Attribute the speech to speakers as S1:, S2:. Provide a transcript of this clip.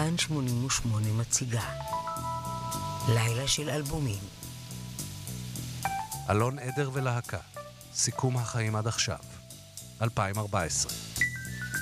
S1: כאן 88 מציגה לילה של אלבומים.
S2: אלון עדר ולהקה, סיכום החיים עד עכשיו, 2014.